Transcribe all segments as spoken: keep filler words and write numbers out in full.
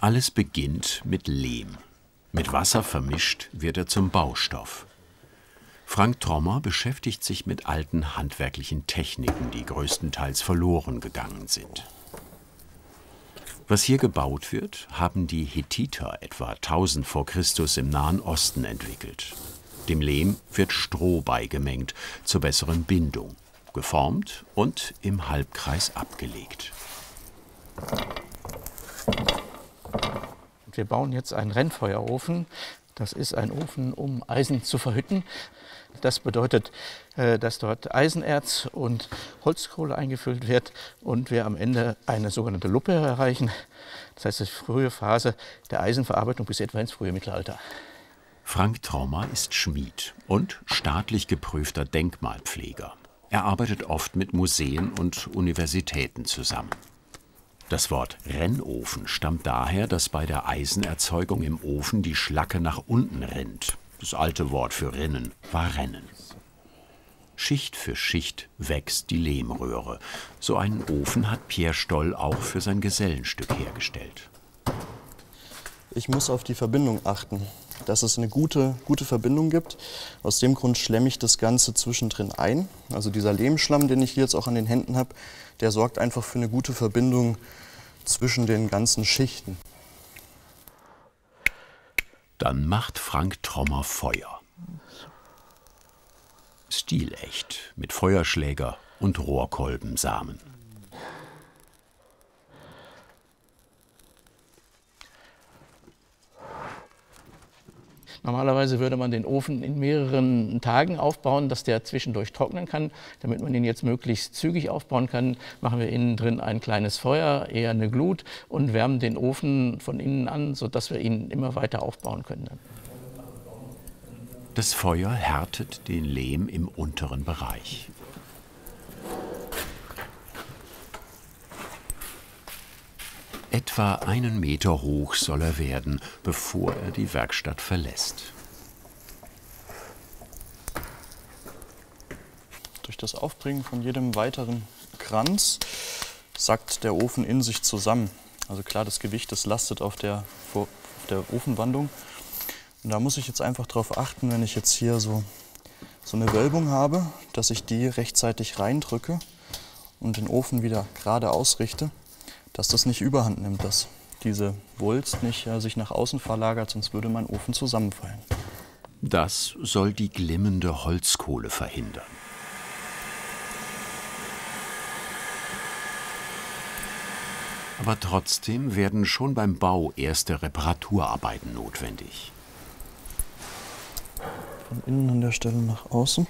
Alles beginnt mit Lehm. Mit Wasser vermischt wird er zum Baustoff. Frank Trommer beschäftigt sich mit alten handwerklichen Techniken, die größtenteils verloren gegangen sind. Was hier gebaut wird, haben die Hethiter etwa tausend vor Christus im Nahen Osten entwickelt. Dem Lehm wird Stroh beigemengt zur besseren Bindung, geformt und im Halbkreis abgelegt. Wir bauen jetzt einen Rennfeuerofen. Das ist ein Ofen, um Eisen zu verhütten. Das bedeutet, dass dort Eisenerz und Holzkohle eingefüllt wird und wir am Ende eine sogenannte Luppe erreichen. Das heißt, die frühe Phase der Eisenverarbeitung bis etwa ins frühe Mittelalter. Frank Trommer ist Schmied und staatlich geprüfter Denkmalpfleger. Er arbeitet oft mit Museen und Universitäten zusammen. Das Wort Rennofen stammt daher, dass bei der Eisenerzeugung im Ofen die Schlacke nach unten rinnt. Das alte Wort für Rinnen war Rennen. Schicht für Schicht wächst die Lehmröhre. So einen Ofen hat Pierre Stoll auch für sein Gesellenstück hergestellt. Ich muss auf die Verbindung achten, dass es eine gute, gute Verbindung gibt. Aus dem Grund schlemme ich das Ganze zwischendrin ein. Also dieser Lehmschlamm, den ich hier jetzt auch an den Händen habe, der sorgt einfach für eine gute Verbindung zwischen den ganzen Schichten. Dann macht Frank Trommer Feuer. Stilecht, mit Feuerschläger und Rohrkolbensamen. Normalerweise würde man den Ofen in mehreren Tagen aufbauen, dass der zwischendurch trocknen kann. Damit man ihn jetzt möglichst zügig aufbauen kann, machen wir innen drin ein kleines Feuer, eher eine Glut, und wärmen den Ofen von innen an, sodass wir ihn immer weiter aufbauen können. Das Feuer härtet den Lehm im unteren Bereich. Etwa einen Meter hoch soll er werden, bevor er die Werkstatt verlässt. Durch das Aufbringen von jedem weiteren Kranz sackt der Ofen in sich zusammen. Also klar, das Gewicht, das lastet auf der, auf der Ofenwandung. Und da muss ich jetzt einfach darauf achten, wenn ich jetzt hier so, so eine Wölbung habe, dass ich die rechtzeitig reindrücke und den Ofen wieder gerade ausrichte, dass das nicht überhand nimmt, dass diese Wulst nicht äh, sich nach außen verlagert, sonst würde mein Ofen zusammenfallen. Das soll die glimmende Holzkohle verhindern. Aber trotzdem werden schon beim Bau erste Reparaturarbeiten notwendig. Von innen an der Stelle nach außen.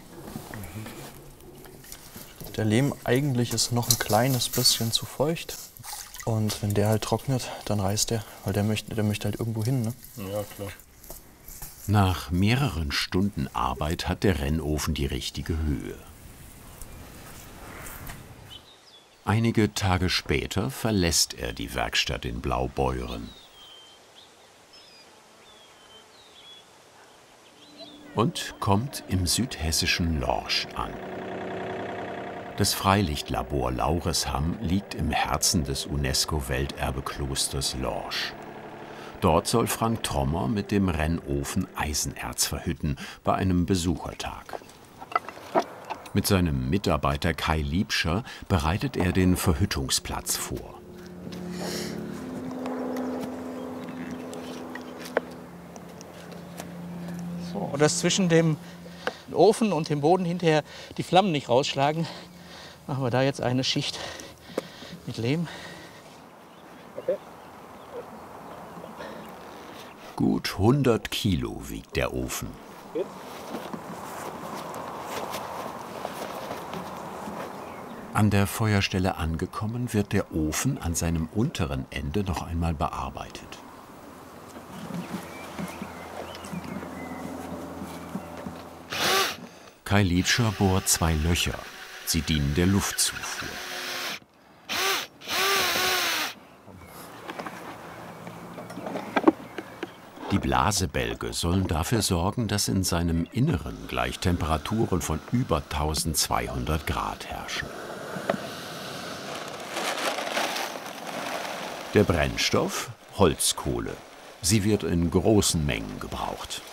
Der Lehm eigentlich ist noch ein kleines bisschen zu feucht. Und wenn der halt trocknet, dann reißt der, weil der möchte, der möchte halt irgendwo hin, ne? Ja, klar. Nach mehreren Stunden Arbeit hat der Rennofen die richtige Höhe. Einige Tage später verlässt er die Werkstatt in Blaubeuren. Und kommt im südhessischen Lorsch an. Das Freilichtlabor Lauresham liegt im Herzen des UNESCO-Welterbeklosters Lorsch. Dort soll Frank Trommer mit dem Rennofen Eisenerz verhütten bei einem Besuchertag. Mit seinem Mitarbeiter Kai Liebscher bereitet er den Verhüttungsplatz vor. So, dass zwischen dem Ofen und dem Boden hinterher die Flammen nicht rausschlagen, machen wir da jetzt eine Schicht mit Lehm. Okay. Gut hundert Kilo wiegt der Ofen. Jetzt. An der Feuerstelle angekommen, wird der Ofen an seinem unteren Ende noch einmal bearbeitet. Kai Liebscher bohrt zwei Löcher. Sie dienen der Luftzufuhr. Die Blasebälge sollen dafür sorgen, dass in seinem Inneren gleich Temperaturen von über eintausendzweihundert Grad herrschen. Der Brennstoff Holzkohle. Sie wird in großen Mengen gebraucht.